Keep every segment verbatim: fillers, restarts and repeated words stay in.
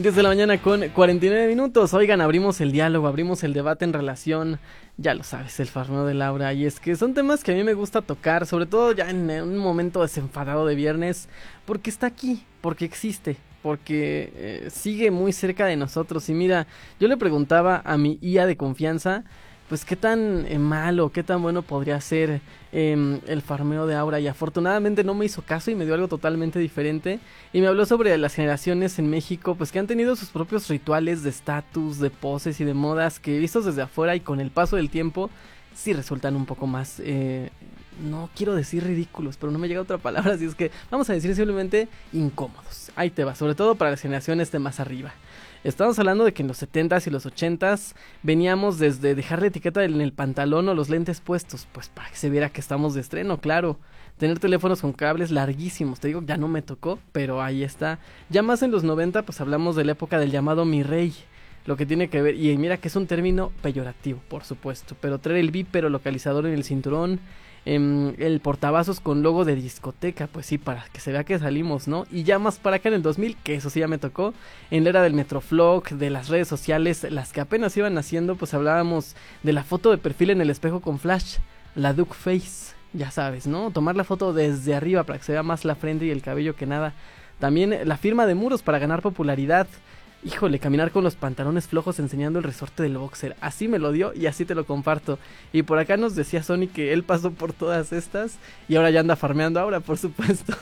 diez de la mañana con cuarenta y nueve minutos. Oigan, abrimos el diálogo, abrimos el debate en relación, ya lo sabes, el farmeo de Laura. Y es que son temas que a mí me gusta tocar, sobre todo ya en un momento desenfadado de viernes, porque está aquí, porque existe, porque eh, sigue muy cerca de nosotros. Y mira, yo le preguntaba a mi I A de confianza, pues qué tan eh, malo, qué tan bueno podría ser eh, el farmeo de Aura, y afortunadamente no me hizo caso y me dio algo totalmente diferente, y me habló sobre las generaciones en México, pues que han tenido sus propios rituales de estatus, de poses y de modas que vistos desde afuera y con el paso del tiempo sí resultan un poco más, eh, no quiero decir ridículos, pero no me llega otra palabra, así es que vamos a decir simplemente incómodos. Ahí te va, sobre todo para las generaciones de más arriba. Estamos hablando de que en los setentas y los ochentas veníamos desde dejar la etiqueta en el pantalón o los lentes puestos, pues para que se viera que estamos de estreno, claro. Tener teléfonos con cables larguísimos, te digo, ya no me tocó, pero ahí está. Ya más en los noventa, pues hablamos de la época del llamado mi rey, lo que tiene que ver, y mira que es un término peyorativo, por supuesto, pero traer el bípero localizador en el cinturón, eh, el portavasos con logo de discoteca, pues sí, para que se vea que salimos, ¿no? Y ya más para acá en el dos mil, que eso sí ya me tocó, en la era del Metroflog, de las redes sociales, las que apenas iban naciendo, pues hablábamos de la foto de perfil en el espejo con flash, la Duck Face, ya sabes, ¿no? Tomar la foto desde arriba para que se vea más la frente y el cabello que nada. También la firma de muros para ganar popularidad. Híjole, caminar con los pantalones flojos enseñando el resorte del boxer. Así me lo dio y así te lo comparto. Y por acá nos decía Sony que él pasó por todas estas y ahora ya anda farmeando ahora, por supuesto.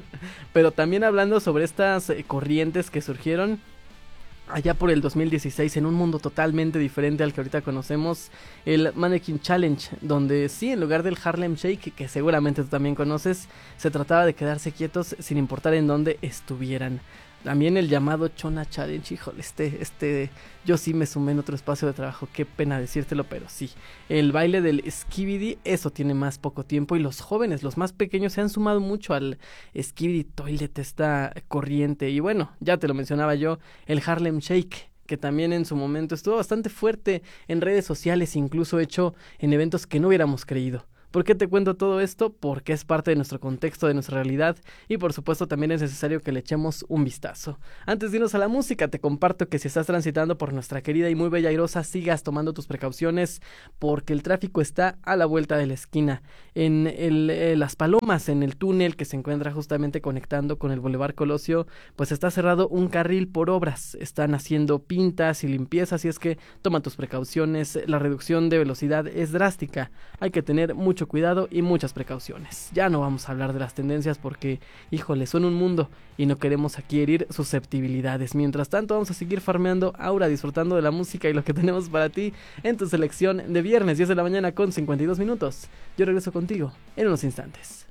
Pero también hablando sobre estas eh, corrientes que surgieron allá por el dos mil dieciséis en un mundo totalmente diferente al que ahorita conocemos, el Mannequin Challenge, donde sí, en lugar del Harlem Shake, que seguramente tú también conoces, se trataba de quedarse quietos sin importar en dónde estuvieran. También el llamado Chona Challenge, híjole, este, este, yo sí me sumé en otro espacio de trabajo, qué pena decírtelo, pero sí. El baile del Skibidi, eso tiene más poco tiempo, y los jóvenes, los más pequeños, se han sumado mucho al Skibidi Toilet, esta corriente. Y bueno, ya te lo mencionaba yo, el Harlem Shake, que también en su momento estuvo bastante fuerte en redes sociales, incluso hecho en eventos que no hubiéramos creído. ¿Por qué te cuento todo esto? Porque es parte de nuestro contexto, de nuestra realidad, y por supuesto también es necesario que le echemos un vistazo. Antes de irnos a la música, te comparto que si estás transitando por nuestra querida y muy bella Airosa, sigas tomando tus precauciones, porque el tráfico está a la vuelta de la esquina. En el, eh, Las Palomas, en el túnel que se encuentra justamente conectando con el Boulevard Colosio, pues está cerrado un carril por obras. Están haciendo pintas y limpiezas, y es que toma tus precauciones. La reducción de velocidad es drástica. Hay que tener mucho cuidado y muchas precauciones. Ya no vamos a hablar de las tendencias porque, híjole, son un mundo y no queremos aquí herir susceptibilidades. Mientras tanto, vamos a seguir farmeando Aura, disfrutando de la música y lo que tenemos para ti en tu selección de viernes, diez de la mañana con cincuenta y dos minutos. Yo regreso contigo en unos instantes.